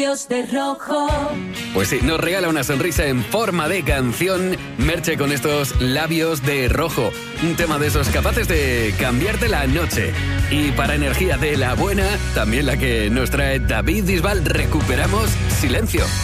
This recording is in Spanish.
Labios de rojo. Pues sí, nos regala una sonrisa en forma de canción Merche con estos labios de rojo. Un tema de esos capaces de cambiarte la noche. Y para energía de la buena, también la que nos trae David Bisbal, recuperamos Silencio.